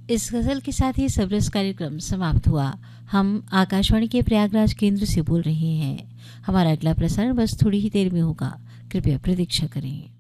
इस गज़ल के साथ ही सबरस कार्यक्रम समाप्त हुआ। हम आकाशवाणी के प्रयागराज केंद्र से बोल रहे हैं। हमारा अगला प्रसारण बस थोड़ी ही देर में होगा, कृपया प्रतीक्षा करें।